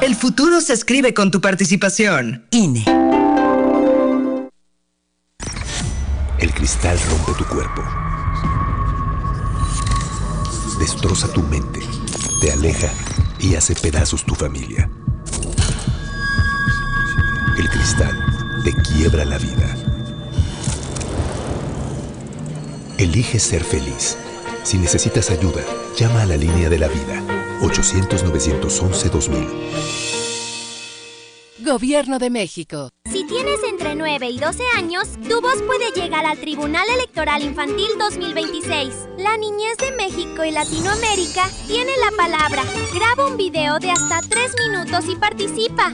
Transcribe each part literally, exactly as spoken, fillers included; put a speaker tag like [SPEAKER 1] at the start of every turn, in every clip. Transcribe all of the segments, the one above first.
[SPEAKER 1] El futuro se escribe con tu participación. I N E.
[SPEAKER 2] El cristal rompe tu cuerpo. Destroza tu mente. Te aleja y hace pedazos tu familia. El cristal te quiebra la vida. Elige ser feliz. Si necesitas ayuda, llama a la línea de la vida. ochocientos, novecientos once, dos mil.
[SPEAKER 3] Gobierno de México.
[SPEAKER 4] Si tienes entre nueve y doce años, tu voz puede llegar al Tribunal Electoral Infantil dos mil veintiséis. La niñez de México y Latinoamérica tiene la palabra. Graba un video de hasta tres minutos y participa.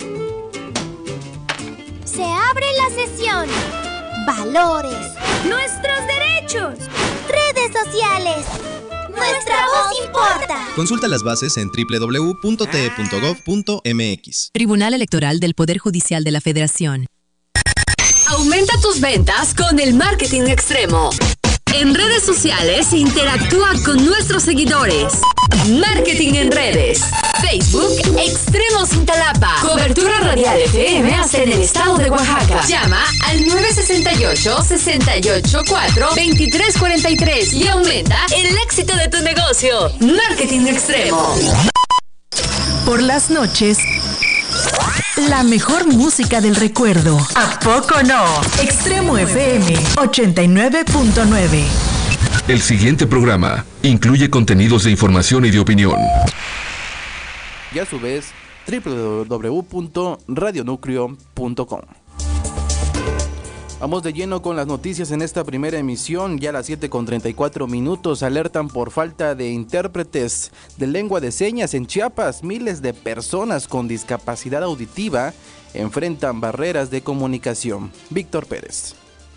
[SPEAKER 4] Se abre la sesión. Valores. Nuestros derechos. Redes sociales. Nuestra voz importa.
[SPEAKER 5] Consulta las bases en doble u doble u doble u punto t e punto gov punto m x.
[SPEAKER 6] Tribunal Electoral del Poder Judicial de la Federación.
[SPEAKER 7] Aumenta tus ventas con el marketing extremo. En redes sociales, interactúa con nuestros seguidores. Marketing en redes. Facebook, Extremos Cintalapa. Cobertura radial F M hasta en el estado de Oaxaca. Llama al nueve seis ocho, seis ocho cuatro, dos tres cuatro tres y aumenta el éxito de tu negocio. Marketing extremo.
[SPEAKER 6] Por las noches, la mejor música del recuerdo. ¿A poco no? Extremo F M ochenta y nueve punto nueve.
[SPEAKER 8] El siguiente programa incluye contenidos de información y de opinión.
[SPEAKER 9] Y a su vez, doble u doble u doble u punto radio núcleo punto com. Vamos de lleno con las noticias en esta primera emisión. Ya a las siete con treinta y cuatro minutos alertan por falta de intérpretes de lengua de señas en Chiapas. Miles de personas con discapacidad auditiva enfrentan barreras de comunicación. Víctor Pérez.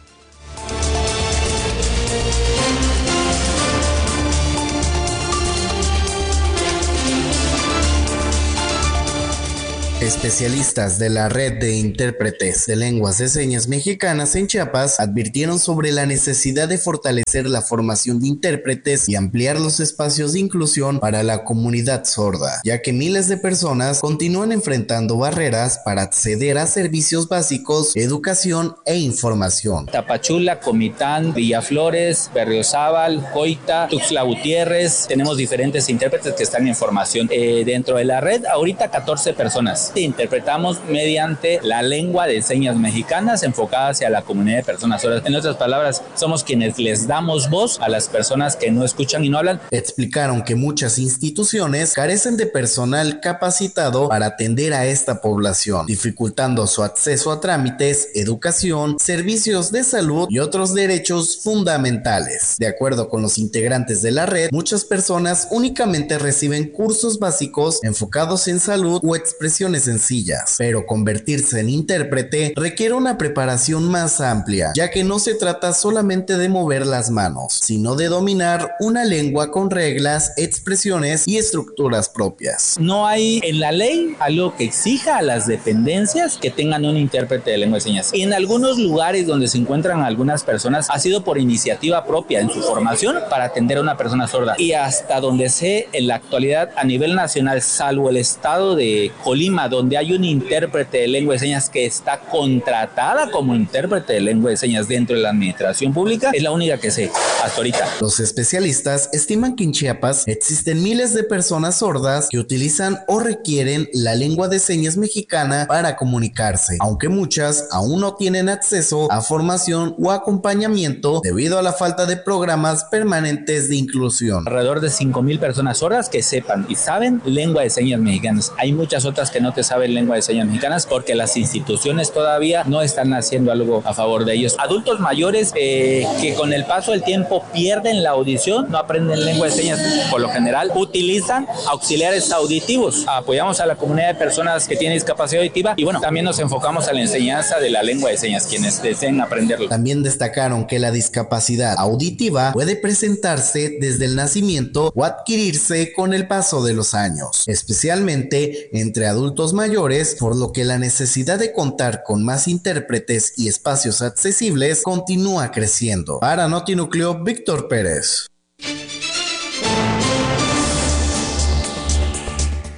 [SPEAKER 10] Especialistas de la Red de Intérpretes de Lenguas de Señas Mexicanas en Chiapas advirtieron sobre la necesidad de fortalecer la formación de intérpretes y ampliar los espacios de inclusión para la comunidad sorda, ya que miles de personas continúan enfrentando barreras para acceder a servicios básicos, educación e información.
[SPEAKER 11] Tapachula, Comitán, Villaflores, Berriozábal, Coita, Tuxtla Gutiérrez, tenemos diferentes intérpretes que están en formación. Eh, dentro de la red, ahorita catorce personas. Interpretamos mediante la lengua de señas mexicanas enfocada hacia la comunidad de personas sordas. En otras palabras, somos quienes les damos voz a las personas que no escuchan y no hablan.
[SPEAKER 10] Explicaron que muchas instituciones carecen de personal capacitado para atender a esta población, dificultando su acceso a trámites, educación, servicios de salud y otros derechos fundamentales. De acuerdo con los integrantes de la red, muchas personas únicamente reciben cursos básicos enfocados en salud o expresiones sencillas, pero convertirse en intérprete requiere una preparación más amplia, ya que no se trata solamente de mover las manos, sino de dominar una lengua con reglas, expresiones y estructuras propias.
[SPEAKER 11] No hay en la ley algo que exija a las dependencias que tengan un intérprete de lengua de señas. Y en algunos lugares donde se encuentran algunas personas ha sido por iniciativa propia en su formación para atender a una persona sorda. Y hasta donde sé, en la actualidad a nivel nacional, salvo el estado de Colima, donde hay un intérprete de lengua de señas que está contratada como intérprete de lengua de señas dentro de la administración pública, es la única que sé hasta ahorita.
[SPEAKER 10] Los especialistas estiman que en Chiapas existen miles de personas sordas que utilizan o requieren la lengua de señas mexicana para comunicarse, aunque muchas aún no tienen acceso a formación o acompañamiento debido a la falta de programas permanentes de inclusión.
[SPEAKER 11] Alrededor de cinco mil personas sordas que sepan y saben lengua de señas mexicanas. Hay muchas otras que no te saben lengua de señas mexicanas porque las instituciones todavía no están haciendo algo a favor de ellos. Adultos mayores eh, que con el paso del tiempo pierden la audición, no aprenden lengua de señas por lo general, utilizan auxiliares auditivos. Apoyamos a la comunidad de personas que tienen discapacidad auditiva y bueno, también nos enfocamos a la enseñanza de la lengua de señas, quienes deseen aprenderlo.
[SPEAKER 10] También destacaron que la discapacidad auditiva puede presentarse desde el nacimiento o adquirirse con el paso de los años, especialmente entre adultos mayores, por lo que la necesidad de contar con más intérpretes y espacios accesibles continúa creciendo. Para Notinúcleo, Víctor Pérez.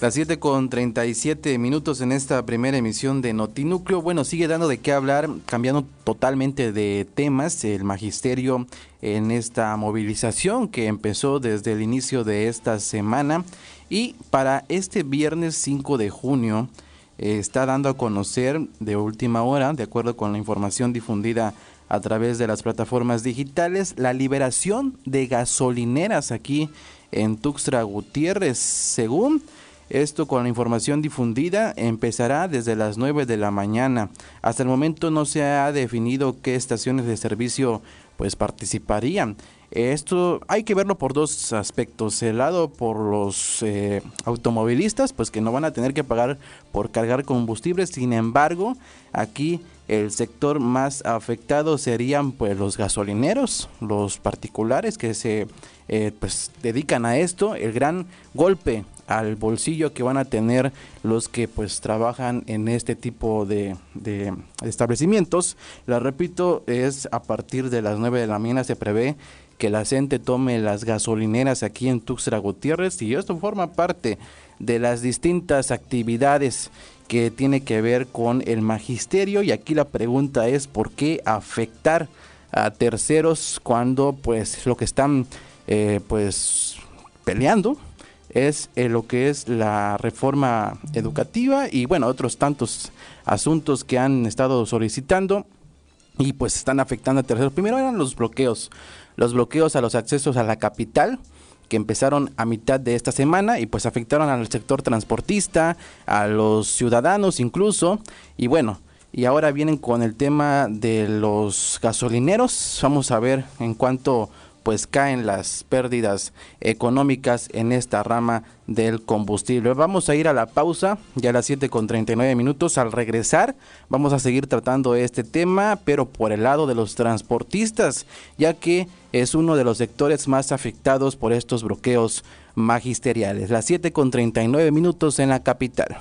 [SPEAKER 9] Las siete con treinta y siete minutos en esta primera emisión de Notinúcleo. Bueno, sigue dando de qué hablar, cambiando totalmente de temas, el magisterio en esta movilización que empezó desde el inicio de esta semana. Y para este viernes cinco de junio eh, está dando a conocer de última hora, de acuerdo con la información difundida a través de las plataformas digitales, la liberación de gasolineras aquí en Tuxtla Gutiérrez. Según esto, con la información difundida, empezará desde las nueve de la mañana. Hasta el momento no se ha definido qué estaciones de servicio pues participarían. Esto hay que verlo por dos aspectos. El lado por los eh, automovilistas, pues que no van a tener que pagar por cargar combustible. Sin embargo, aquí el sector más afectado serían pues los gasolineros, los particulares que se eh, pues dedican a esto. El gran golpe al bolsillo que van a tener los que pues trabajan en este tipo de, de establecimientos. La repito, es a partir de las nueve de la mañana se prevé que la gente tome las gasolineras aquí en Tuxtla Gutiérrez, y esto forma parte de las distintas actividades que tiene que ver con el magisterio. Y aquí la pregunta es: ¿por qué afectar a terceros cuando pues lo que están eh, pues peleando es eh, lo que es la reforma educativa y bueno, otros tantos asuntos que han estado solicitando y pues están afectando a terceros? Primero eran los bloqueos, los bloqueos a los accesos a la capital, que empezaron a mitad de esta semana y pues afectaron al sector transportista, a los ciudadanos incluso. Y bueno, y ahora vienen con el tema de los gasolineros. Vamos a ver en cuánto pues caen las pérdidas económicas en esta rama del combustible. Vamos a ir a la pausa, ya a las siete con treinta y nueve minutos. Al regresar vamos a seguir tratando este tema, pero por el lado de los transportistas, ya que es uno de los sectores más afectados por estos bloqueos magisteriales. Las siete con treinta y nueve minutos en la capital.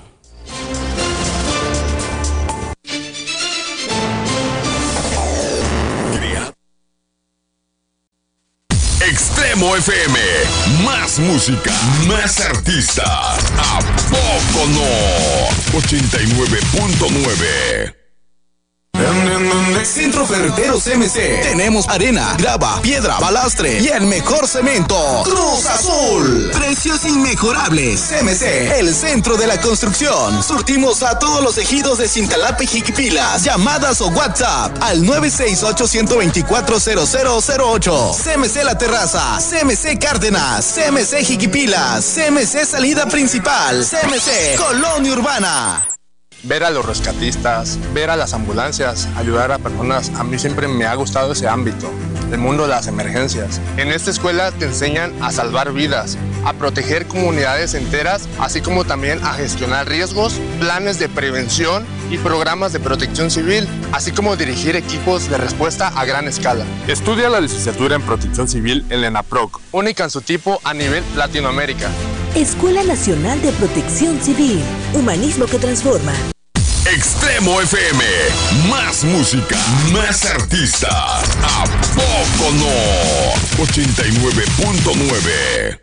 [SPEAKER 3] Extremo F M, más música, más artistas. ¿A poco no? ochenta y nueve punto nueve.
[SPEAKER 12] Centro Ferreteros C M C. Tenemos arena, grava, piedra, balastre y el mejor cemento. Cruz Azul. Precios inmejorables. C M C, el centro de la construcción. Surtimos a todos los ejidos de Cintalapa y Jiquipilas. Llamadas o WhatsApp al nueve seis ocho, uno dos cuatro, cero cero cero ocho. C M C La Terraza, C M C Cárdenas, C M C Jiquipilas, C M C Salida Principal, C M C Colonia Urbana.
[SPEAKER 13] Ver a los rescatistas, ver a las ambulancias, ayudar a personas, a mí siempre me ha gustado ese ámbito, el mundo de las emergencias. En esta escuela te enseñan a salvar vidas, a proteger comunidades enteras, así como también a gestionar riesgos, planes de prevención y programas de protección civil, así como dirigir equipos de respuesta a gran escala.
[SPEAKER 14] Estudia la licenciatura en Protección Civil en la ENAPROC,
[SPEAKER 13] única en su tipo a nivel Latinoamérica.
[SPEAKER 15] Escuela Nacional de Protección Civil, humanismo que transforma.
[SPEAKER 3] Extremo F M, más música, más artistas. ¿A poco no? ochenta y nueve punto nueve.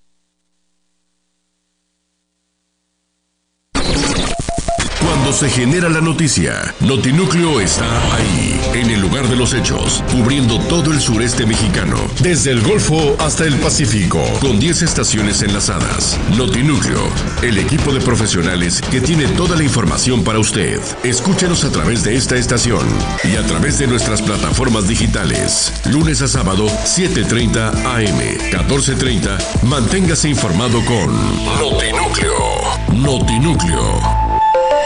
[SPEAKER 3] Cuando se genera la noticia, Notinúcleo está ahí, en el lugar de los hechos, cubriendo todo el sureste mexicano, desde el Golfo hasta el Pacífico, con diez estaciones enlazadas. Notinúcleo, el equipo de profesionales que tiene toda la información para usted. Escúchenos a través de esta estación y a través de nuestras plataformas digitales. Lunes a sábado, siete treinta a eme, catorce treinta. Manténgase informado con Notinúcleo. Notinúcleo.